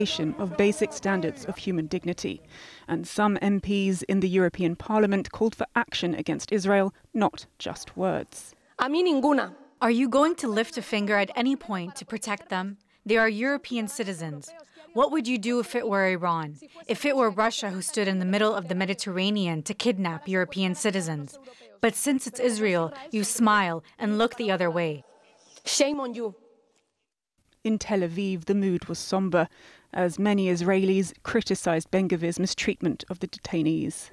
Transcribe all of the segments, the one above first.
of basic standards of human dignity. And some MPs in the European Parliament called for action against Israel, not just words. Are you going to lift a finger at any point to protect them? They are European citizens. What would you do if it were Iran? If it were Russia who stood in the middle of the Mediterranean to kidnap European citizens? But since it's Israel, you smile and look the other way. Shame on you. In Tel Aviv, the mood was somber, as many Israelis criticized Ben-Gvir's mistreatment of the detainees.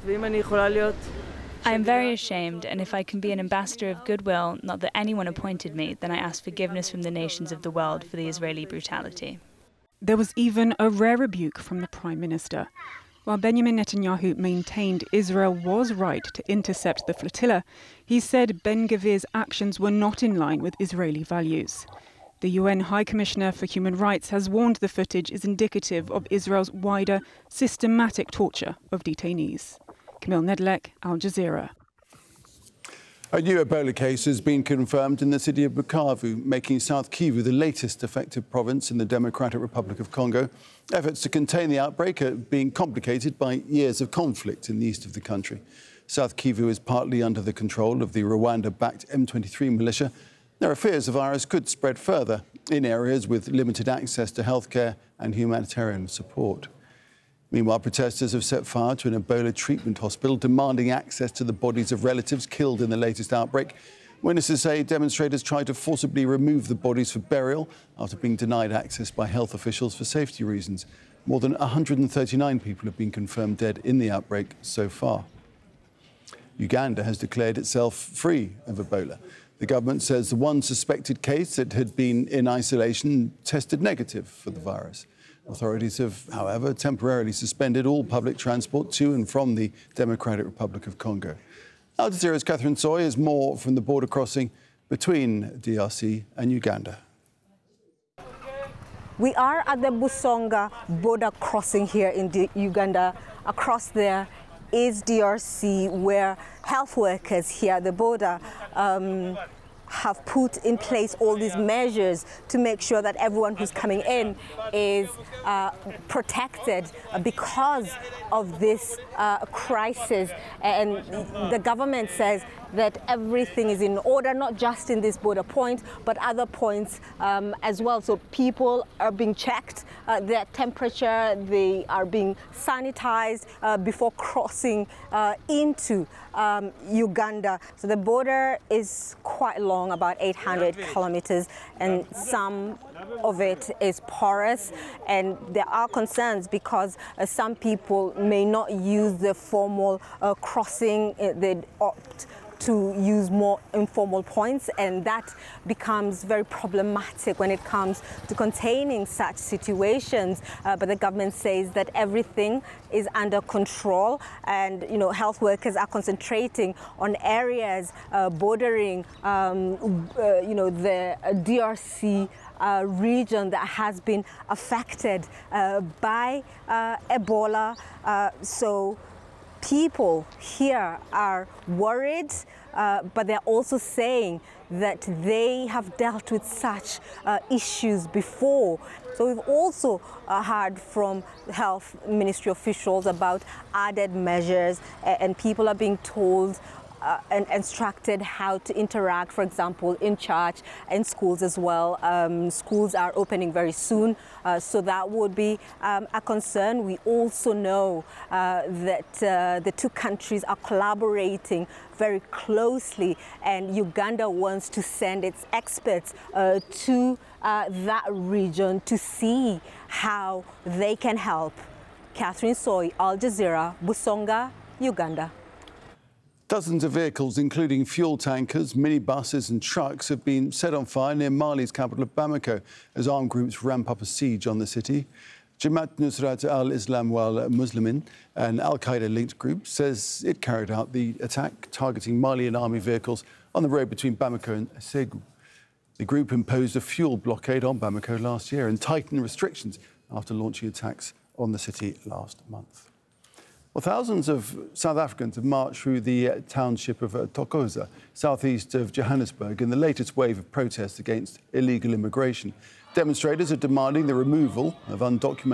I am very ashamed, and if I can be an ambassador of goodwill, not that anyone appointed me, then I ask forgiveness from the nations of the world for the Israeli brutality. There was even a rare rebuke from the Prime Minister. While Benjamin Netanyahu maintained Israel was right to intercept the flotilla, he said Ben-Gvir's actions were not in line with Israeli values. The UN High Commissioner for Human Rights has warned the footage is indicative of Israel's wider, systematic torture of detainees. Camille Nedlek, Al Jazeera. A new Ebola case has been confirmed in the city of Bukavu, making South Kivu the latest affected province in the Democratic Republic of Congo. Efforts to contain the outbreak are being complicated by years of conflict in the east of the country. South Kivu is partly under the control of the Rwanda-backed M23 militia. There are fears the virus could spread further in areas with limited access to healthcare and humanitarian support. Meanwhile, protesters have set fire to an Ebola treatment hospital, demanding access to the bodies of relatives killed in the latest outbreak. Witnesses say demonstrators tried to forcibly remove the bodies for burial after being denied access by health officials for safety reasons. More than 139 people have been confirmed dead in the outbreak so far. Uganda has declared itself free of Ebola. The government says the one suspected case that had been in isolation tested negative for the virus. Authorities have, however, temporarily suspended all public transport to and from the Democratic Republic of Congo. Al Jazeera's Catherine Soy has more from the border crossing between DRC and Uganda. We are at the Busonga border crossing here in Uganda. Across there is DRC, where health workers here at the border have put in place all these measures to make sure that everyone who's coming in is protected because of this crisis. And the government says that everything is in order, not just in this border point, but other points as well. So people are being checked, their temperature, they are being sanitized before crossing into Uganda. So the border is quite long, about 800 kilometers, and some of it is porous, and there are concerns because some people may not use the formal crossing. They opt to use more informal points, and that becomes very problematic when it comes to containing such situations. But the government says that everything is under control, and health workers are concentrating on areas bordering the DRC region that has been affected by Ebola. So people here are worried, but they're also saying that they have dealt with such issues before. So we've also heard from health ministry officials about added measures, and people are being told and instructed how to interact, for example, in church, in schools as well. Schools are opening very soon, so that would be a concern. We also know that the two countries are collaborating very closely, and Uganda wants to send its experts to that region to see how they can help. Catherine Soy, Al Jazeera, Busonga, Uganda. Dozens of vehicles, including fuel tankers, minibuses and trucks, have been set on fire near Mali's capital of Bamako as armed groups ramp up a siege on the city. Jamaat Nusrat al-Islam wal-Muslimin, an al-Qaeda-linked group, says it carried out the attack targeting Malian army vehicles on the road between Bamako and Ségou. The group imposed a fuel blockade on Bamako last year and tightened restrictions after launching attacks on the city last month. Well, thousands of South Africans have marched through the township of Thokoza, southeast of Johannesburg, in the latest wave of protests against illegal immigration. Demonstrators are demanding the removal of undocumented